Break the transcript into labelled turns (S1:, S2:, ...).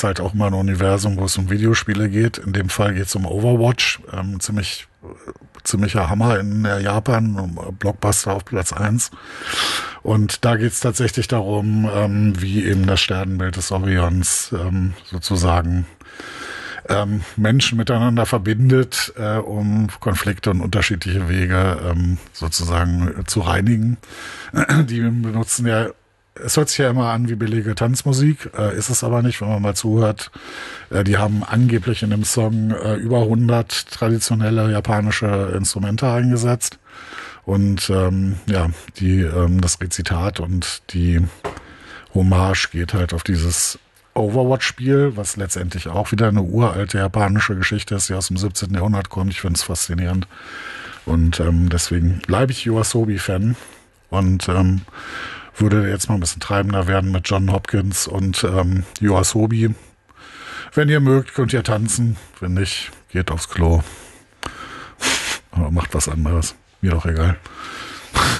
S1: ist halt auch mal ein Universum, wo es um Videospiele geht. In dem Fall geht es um Overwatch, ziemlicher Hammer in Japan, Blockbuster auf Platz 1. Und da geht es tatsächlich darum, wie eben das Sternenbild des Orions sozusagen Menschen miteinander verbindet, um Konflikte und unterschiedliche Wege sozusagen zu reinigen. Die benutzen ja, es hört sich ja immer an wie billige Tanzmusik, ist es aber nicht, wenn man mal zuhört. Die haben angeblich in dem Song über 100 traditionelle japanische Instrumente eingesetzt. Und das Rezitat und die Hommage geht halt auf dieses Overwatch-Spiel, was letztendlich auch wieder eine uralte japanische Geschichte ist, die aus dem 17. Jahrhundert kommt. Ich finde es faszinierend. Und deswegen bleibe ich YOASOBI-Fan und würde jetzt mal ein bisschen treibender werden mit John Hopkins und YOASOBI. Wenn ihr mögt, könnt ihr tanzen. Wenn nicht, geht aufs Klo. Aber macht was anderes. Mir doch egal.